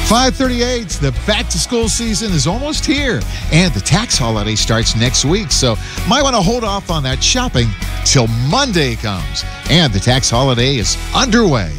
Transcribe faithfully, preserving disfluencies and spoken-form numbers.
five thirty-eight, the back-to-school season is almost here, and the tax holiday starts next week, so might want to hold off on that shopping till Monday comes. And the tax holiday is underway.